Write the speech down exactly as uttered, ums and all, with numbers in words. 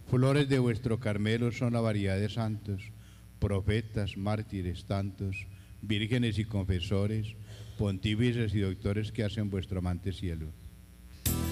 Flores de vuestro Carmelo son la variedad de santos, profetas, mártires tantos, vírgenes y confesores, pontífices y doctores que hacen vuestro amante cielo.